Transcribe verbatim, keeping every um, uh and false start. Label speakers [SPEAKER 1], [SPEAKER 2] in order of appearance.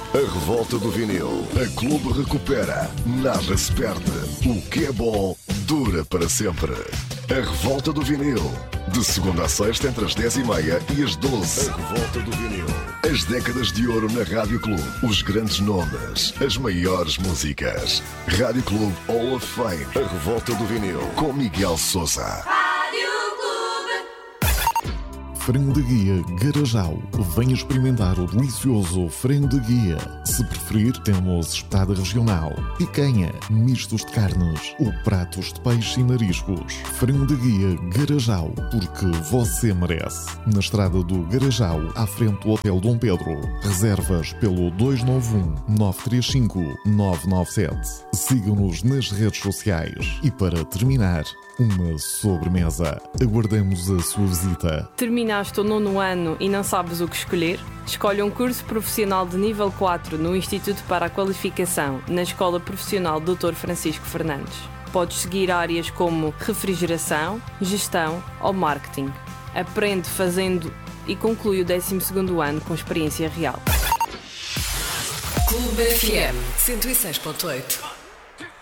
[SPEAKER 1] A revolta do vinil. A Clube recupera. Nada se perde. O que é bom dura para sempre. A revolta do vinil. De segunda a sexta entre as dez e meia e as doze. A revolta do vinil. As décadas de ouro na Rádio Clube. Os grandes nomes. As maiores músicas. Rádio Clube Hall of Fame. A revolta do vinil. Com Miguel Sousa.
[SPEAKER 2] Frango de Guia Garajal. Venha experimentar o delicioso frango de guia. Se preferir, temos espetada regional, picanha, mistos de carnes ou pratos de peixe e mariscos. Frango de Guia Garajal, porque você merece. Na estrada do Garajal, à frente do Hotel Dom Pedro. Reservas pelo dois nove um, nove três cinco, nove nove sete. Sigam-nos nas redes sociais. E para terminar, uma sobremesa. Aguardamos a sua visita.
[SPEAKER 3] Terminaste o nono ano e não sabes o que escolher? Escolhe um curso profissional de nível quatro no Instituto para a Qualificação, na Escola Profissional doutor Francisco Fernandes. Podes seguir áreas como refrigeração, gestão ou marketing. Aprende fazendo e conclui o décimo segundo ano com experiência real.
[SPEAKER 4] Clube F M cento e seis ponto oito.